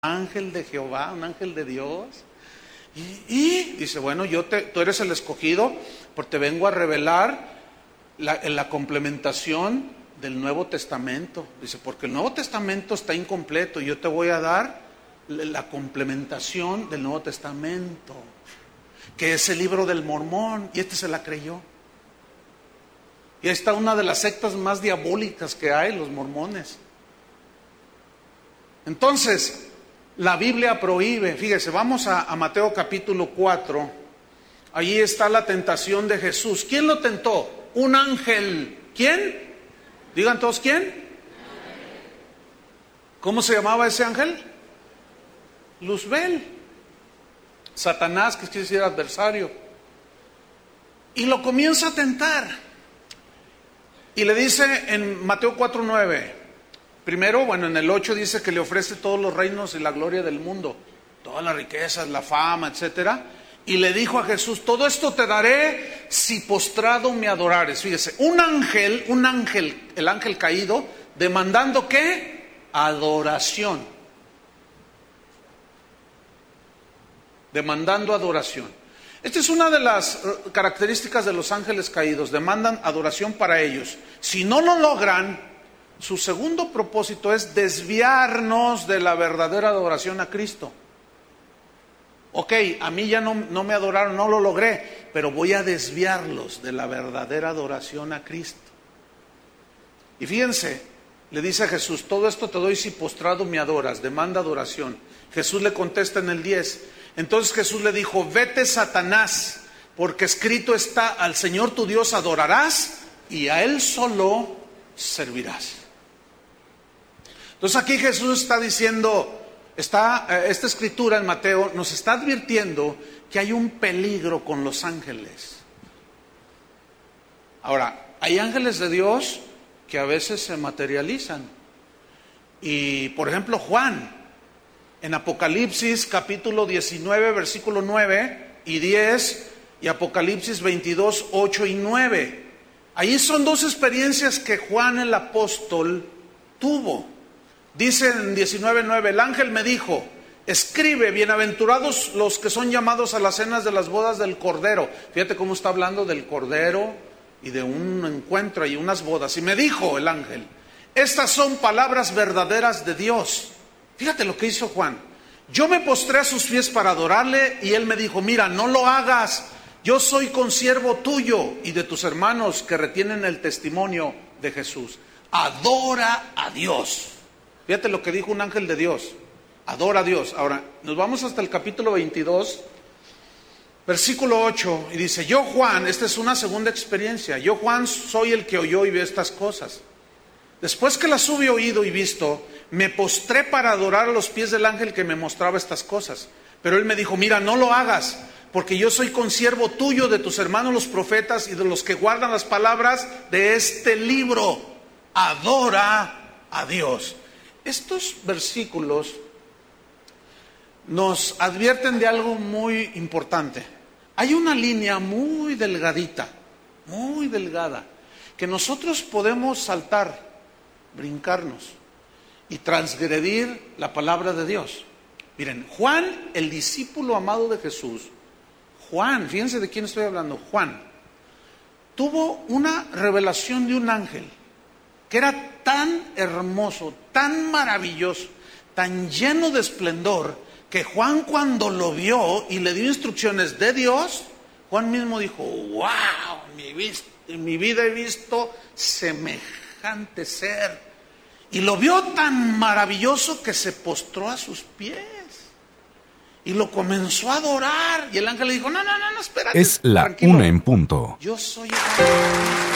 ángel de Jehová, un ángel de Dios. Y dice, bueno, tú eres el escogido, porque te vengo a revelar la complementación del Nuevo Testamento. Dice, porque el Nuevo Testamento está incompleto y yo te voy a dar la complementación del Nuevo Testamento, que es el libro del Mormón, y este se la creyó. Y ahí está una de las sectas más diabólicas que hay, los mormones. Entonces, la Biblia prohíbe, fíjese, vamos a Mateo capítulo 4, allí está la tentación de Jesús. ¿Quién lo tentó? Un ángel. ¿Quién? Digan todos, ¿quién? ¿Cómo se llamaba ese ángel? Luzbel. Satanás, que quiere decir adversario. Y lo comienza a tentar. Y le dice en Mateo 4:9, primero, bueno, en el 8 dice que le ofrece todos los reinos y la gloria del mundo, todas las riquezas, la fama, etcétera. Y le dijo a Jesús, todo esto te daré si postrado me adorares. Fíjese, un ángel, el ángel caído, demandando ¿qué? Adoración. Demandando adoración. Esta es una de las características de los ángeles caídos, demandan adoración para ellos. Si no lo logran, su segundo propósito es desviarnos de la verdadera adoración a Cristo. Ok, a mí ya no me adoraron, no lo logré, pero voy a desviarlos de la verdadera adoración a Cristo. Y fíjense, le dice a Jesús, todo esto te doy si postrado me adoras, demanda adoración. Jesús le contesta en el 10, entonces Jesús le dijo, vete Satanás, porque escrito está, al Señor tu Dios adorarás y a Él solo servirás. Entonces aquí Jesús está diciendo, esta escritura en Mateo nos está advirtiendo que hay un peligro con los ángeles. Ahora, hay ángeles de Dios que a veces se materializan. Y por ejemplo Juan, en Apocalipsis capítulo 19, versículo 9 y 10, y Apocalipsis 22, 8 y 9. Ahí son dos experiencias que Juan el apóstol tuvo. Dice en 19:9, el ángel me dijo, escribe, bienaventurados los que son llamados a las cenas de las bodas del Cordero. Fíjate cómo está hablando del Cordero y de un encuentro y unas bodas. Y me dijo el ángel, estas son palabras verdaderas de Dios. Fíjate lo que hizo Juan. Yo me postré a sus pies para adorarle y él me dijo, mira, no lo hagas. Yo soy consiervo tuyo y de tus hermanos que retienen el testimonio de Jesús. Adora a Dios. Fíjate lo que dijo un ángel de Dios. Adora a Dios. Ahora, nos vamos hasta el capítulo 22, versículo 8. Y dice, yo Juan, esta es una segunda experiencia. Yo Juan soy el que oyó y vio estas cosas. Después que las hube oído y visto, me postré para adorar a los pies del ángel que me mostraba estas cosas. Pero él me dijo, mira, no lo hagas, porque yo soy consiervo tuyo, de tus hermanos los profetas y de los que guardan las palabras de este libro. Adora a Dios. Estos versículos nos advierten de algo muy importante. Hay una línea muy delgadita, muy delgada, que nosotros podemos saltar, brincarnos y transgredir la palabra de Dios. Miren, Juan, el discípulo amado de Jesús, Juan, fíjense de quién estoy hablando, Juan, tuvo una revelación de un ángel que era tan hermoso, tan maravilloso, tan lleno de esplendor, que Juan cuando lo vio y le dio instrucciones de Dios, Juan mismo dijo, wow, en mi vida he visto semejante ser. Y lo vio tan maravilloso que se postró a sus pies y lo comenzó a adorar. Y el ángel le dijo, no, espérate. Es la tranquilo. 1:00 PM. Yo soy el ángel.